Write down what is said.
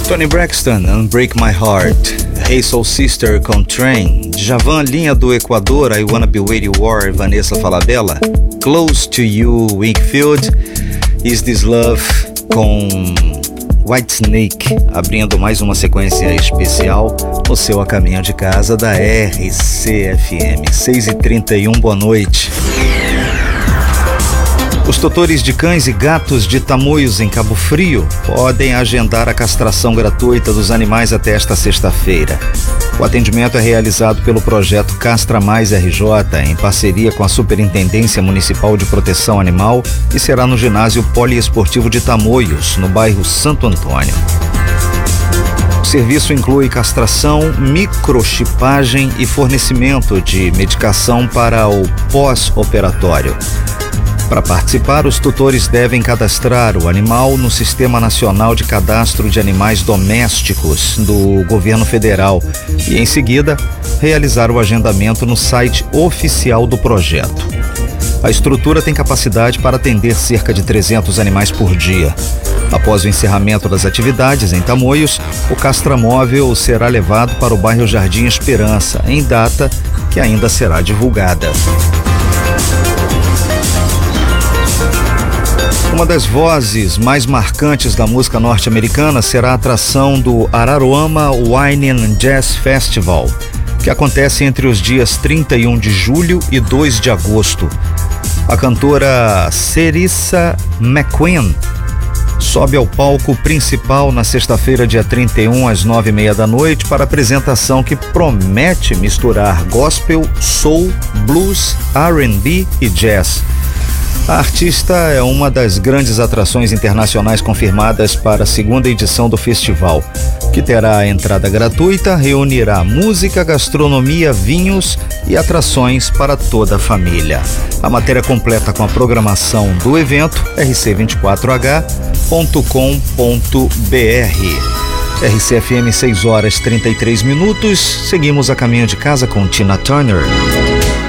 Toni Braxton, Unbreak My Heart. Hey Soul Sister com Train. Djavan, Linha do Equador, I Wanna Be Where You Are, Vanessa Falabella. Close to You, Wakefield. Is This Love com Whitesnake, abrindo mais uma sequência especial no seu A Caminho de Casa da RCFM. 6h31, boa noite. Os tutores de cães e gatos de Tamoios, em Cabo Frio, podem agendar a castração gratuita dos animais até esta sexta-feira. O atendimento é realizado pelo projeto Castra Mais RJ, em parceria com a Superintendência Municipal de Proteção Animal, e será no ginásio poliesportivo de Tamoios, no bairro Santo Antônio. O serviço inclui castração, microchipagem e fornecimento de medicação para o pós-operatório. Para participar, os tutores devem cadastrar o animal no Sistema Nacional de Cadastro de Animais Domésticos do Governo Federal e, em seguida, realizar o agendamento no site oficial do projeto. A estrutura tem capacidade para atender cerca de 300 animais por dia. Após o encerramento das atividades em Tamoios, o castramóvel será levado para o bairro Jardim Esperança, em data que ainda será divulgada. Uma das vozes mais marcantes da música norte-americana será a atração do Araruama Wine and Jazz Festival, que acontece entre os dias 31 de julho e 2 de agosto. A cantora Cerissa McQueen sobe ao palco principal na sexta-feira, dia 31, às 9h30 da noite, para a apresentação que promete misturar gospel, soul, blues, R&B e jazz. A artista é uma das grandes atrações internacionais confirmadas para a segunda edição do festival, que terá entrada gratuita, reunirá música, gastronomia, vinhos e atrações para toda a família. A matéria completa com a programação do evento, rc24h.com.br. RCFM 6h33. Seguimos a caminho de casa com Tina Turner.